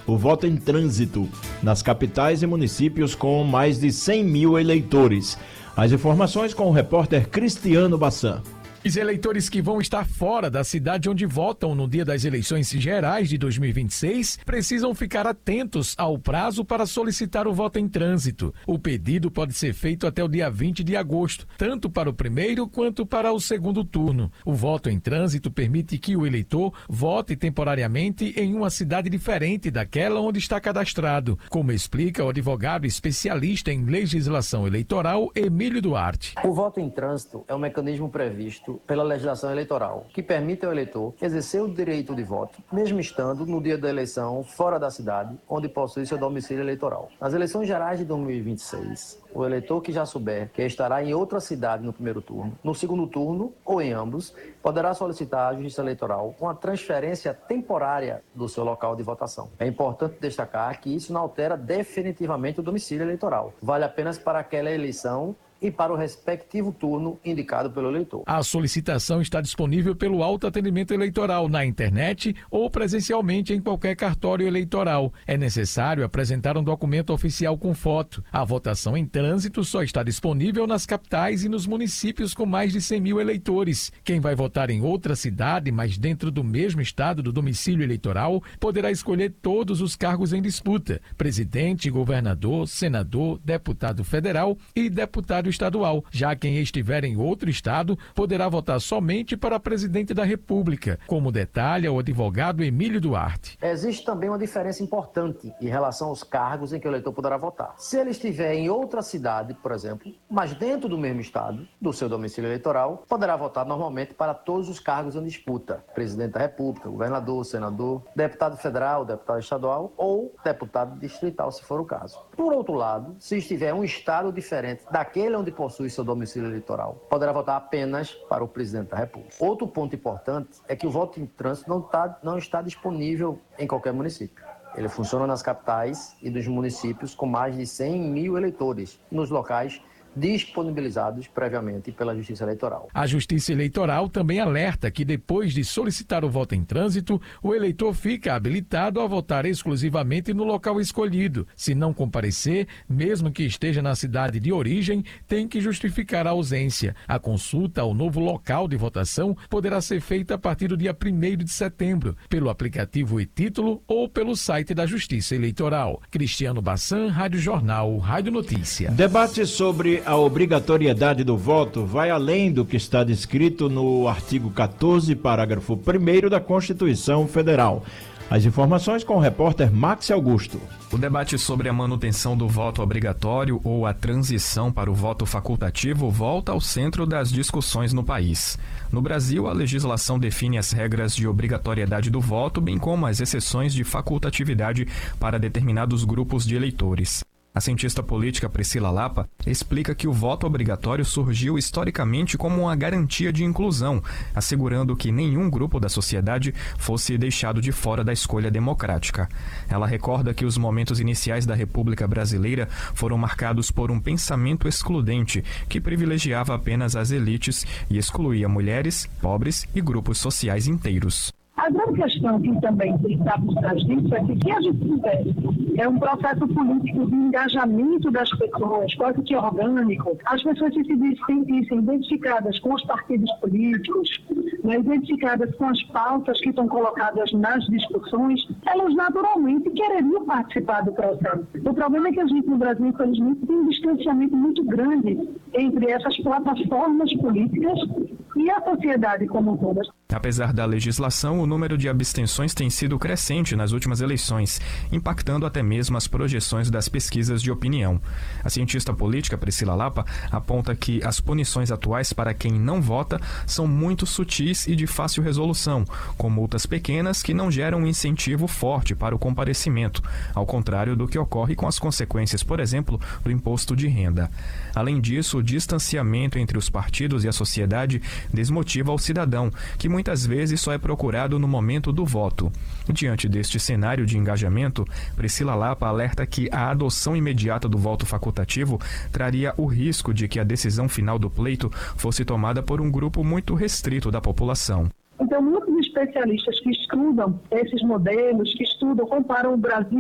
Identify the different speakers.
Speaker 1: o voto em trânsito nas capitais e municípios com mais de 100 mil eleitores. As informações com o repórter Cristiano Bassan.
Speaker 2: Os eleitores que vão estar fora da cidade onde votam no dia das eleições gerais de 2026 precisam ficar atentos ao prazo para solicitar o voto em trânsito. O pedido pode ser feito até o dia 20 de agosto, tanto para o primeiro quanto para o segundo turno. O voto em trânsito permite que o eleitor vote temporariamente em uma cidade diferente daquela onde está cadastrado, como explica o advogado especialista em legislação eleitoral, Emílio Duarte.
Speaker 3: O voto em trânsito é um mecanismo previsto pela legislação eleitoral, que permite ao eleitor exercer o direito de voto, mesmo estando no dia da eleição fora da cidade, onde possui seu domicílio eleitoral. Nas eleições gerais de 2026, o eleitor que já souber que estará em outra cidade no primeiro turno, no segundo turno ou em ambos, poderá solicitar à Justiça Eleitoral uma transferência temporária do seu local de votação. É importante destacar que isso não altera definitivamente o domicílio eleitoral. Vale apenas para aquela eleição e para o respectivo turno indicado pelo eleitor.
Speaker 2: A solicitação está disponível pelo autoatendimento eleitoral na internet ou presencialmente em qualquer cartório eleitoral. É necessário apresentar um documento oficial com foto. A votação em trânsito só está disponível nas capitais e nos municípios com mais de 100 mil eleitores. Quem vai votar em outra cidade, mas dentro do mesmo estado do domicílio eleitoral, poderá escolher todos os cargos em disputa: presidente, governador, senador, deputado federal e deputado estadual. Já quem estiver em outro estado poderá votar somente para presidente da República, como detalha o advogado Emílio Duarte.
Speaker 3: Existe também uma diferença importante em relação aos cargos em que o eleitor poderá votar. Se ele estiver em outra cidade, por exemplo, mas dentro do mesmo estado, do seu domicílio eleitoral, poderá votar normalmente para todos os cargos em disputa: presidente da República, governador, senador, deputado federal, deputado estadual ou deputado distrital, se for o caso. Por outro lado, se estiver em um estado diferente daquele onde possui seu domicílio eleitoral, poderá votar apenas para o presidente da República. Outro ponto importante é que o voto em trânsito não está disponível em qualquer município. Ele funciona nas capitais e dos municípios com mais de 100 mil eleitores, nos locais disponibilizados previamente pela Justiça Eleitoral.
Speaker 2: A Justiça Eleitoral também alerta que depois de solicitar o voto em trânsito, o eleitor fica habilitado a votar exclusivamente no local escolhido. Se não comparecer, mesmo que esteja na cidade de origem, tem que justificar a ausência. A consulta ao novo local de votação poderá ser feita a partir do dia 1º de setembro, pelo aplicativo e-Título ou pelo site da Justiça Eleitoral. Cristiano Bassan, Rádio Jornal, Rádio Notícia.
Speaker 1: Debate sobre a obrigatoriedade do voto vai além do que está descrito no artigo 14, parágrafo 1º da Constituição Federal. As informações com o repórter Max Augusto.
Speaker 4: O debate sobre a manutenção do voto obrigatório ou a transição para o voto facultativo volta ao centro das discussões no país. No Brasil, a legislação define as regras de obrigatoriedade do voto, bem como as exceções de facultatividade para determinados grupos de eleitores. A cientista política Priscila Lapa explica que o voto obrigatório surgiu historicamente como uma garantia de inclusão, assegurando que nenhum grupo da sociedade fosse deixado de fora da escolha democrática. Ela recorda que os momentos iniciais da República Brasileira foram marcados por um pensamento excludente que privilegiava apenas as elites e excluía mulheres, pobres e grupos sociais inteiros.
Speaker 5: A grande questão que também está por trás disso é que se a gente tiver um processo político de engajamento das pessoas, quase que orgânico, as pessoas se sentissem identificadas com os partidos políticos, né, identificadas com as pautas que estão colocadas nas discussões, elas naturalmente quereriam participar do processo. O problema é que a gente no Brasil, infelizmente, tem um distanciamento muito grande entre essas plataformas políticas e a sociedade como um todo.
Speaker 4: Apesar da legislação, o número de abstenções tem sido crescente nas últimas eleições, impactando até mesmo as projeções das pesquisas de opinião. A cientista política Priscila Lapa aponta que as punições atuais para quem não vota são muito sutis e de fácil resolução, com multas pequenas que não geram um incentivo forte para o comparecimento, ao contrário do que ocorre com as consequências, por exemplo, do imposto de renda. Além disso, o distanciamento entre os partidos e a sociedade desmotiva o cidadão, que muitas vezes só é procurado no momento do voto. Diante deste cenário de engajamento, Priscila Lapa alerta que a adoção imediata do voto facultativo traria o risco de que a decisão final do pleito fosse tomada por um grupo muito restrito da população.
Speaker 5: Então, muitos especialistas que estudam esses modelos, que estudam, comparam o Brasil